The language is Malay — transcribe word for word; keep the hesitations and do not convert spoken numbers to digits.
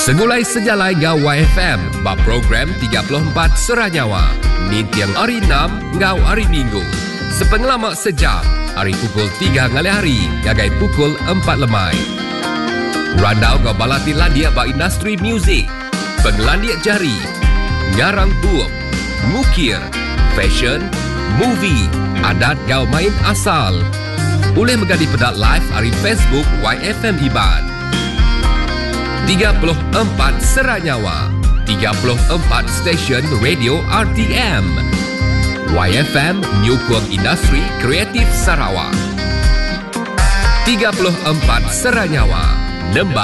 Segulai sejalai ngau Y F M, bab program tiga puluh empat Seranyawa. Ni tiang hari enam ngau hari Minggu. Sepengelamak sejak, hari pukul tiga ngali hari, gagai pukul empat lemai. Randau ngau balati landia ba industri muzik, penglandia jari, ngarang buuk, ngukir, fashion, movie, adat ngau main asal. Boleh megadi pedat live hari Facebook Y F M Iban. tiga puluh empat Seranyawa, tiga puluh empat stesen radio R T M. Y F M Nyukung Industri Kreatif Sarawak. tiga puluh empat Seranyawa, Lembah